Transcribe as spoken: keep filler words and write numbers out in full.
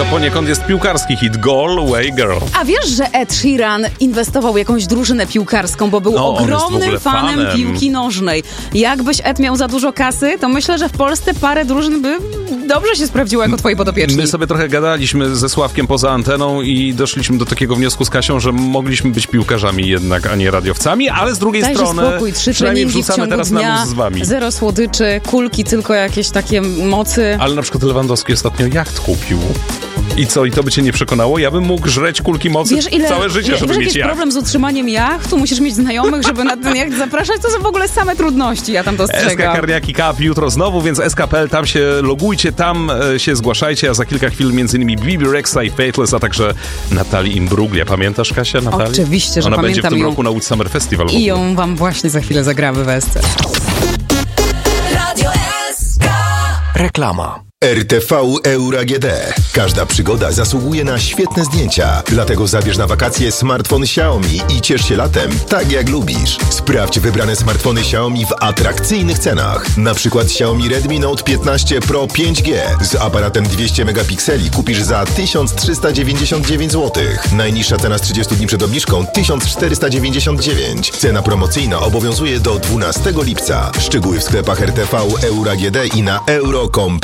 poniekąd jest piłkarski hit Galway Girl. A wiesz, że Ed Sheeran inwestował w jakąś drużynę piłkarską, bo był No, ogromnym fanem, fanem piłki nożnej. Jakbyś Ed miał za dużo kasy, to myślę, że w Polsce parę drużyn by dobrze się sprawdziło jako twoi podopieczni. My sobie trochę gadaliśmy ze Sławkiem poza anteną i doszliśmy do takiego wniosku z Kasią, że mogliśmy być piłkarzami jednak, a nie radiowcami, ale z drugiej Daj strony spokój, trzy przynajmniej treningi w wrzucamy ciągu teraz dnia, na mus z wami. Zero słodyczy, kulki, tylko jakieś takie mocy. Ale na przykład Lewandowski ostatnio jacht kupił. I co? I to by cię nie przekonało? Ja bym mógł żreć kulki mocy wiesz, ile, całe życie, wie, żeby wiesz, mieć jest jacht. problem z utrzymaniem jachtu? Musisz mieć znajomych, żeby na ten jacht zapraszać? To są w ogóle same trudności, ja tam dostrzegam. S K Karniaki Cup jutro znowu, więc S K kropka P L, tam się logujcie, tam e, się zgłaszajcie, a za kilka chwil między innymi Bibi Rexha i Faithless, a także Natalii Imbruglia. Pamiętasz, Kasia, Natalii? Oczywiście, że Ona pamiętam będzie w tym ją. roku na Łódź Summer Festival. I ją wam właśnie za chwilę zagramy w Esce. Radio S K. Reklama. R T V Euro A G D. Każda przygoda zasługuje na świetne zdjęcia. Dlatego zabierz na wakacje smartfon Xiaomi i ciesz się latem tak jak lubisz. Sprawdź wybrane smartfony Xiaomi w atrakcyjnych cenach. Na przykład Xiaomi Redmi Note piętnaście Pro pięć G z aparatem dwieście megapikseli kupisz za tysiąc trzysta dziewięćdziesiąt dziewięć złotych. Najniższa cena z trzydziestu dni przed obniżką tysiąc czterysta dziewięćdziesiąt dziewięć. Cena promocyjna obowiązuje do dwunastego lipca. Szczegóły w sklepach R T V Euro A G D i na euro kropka com.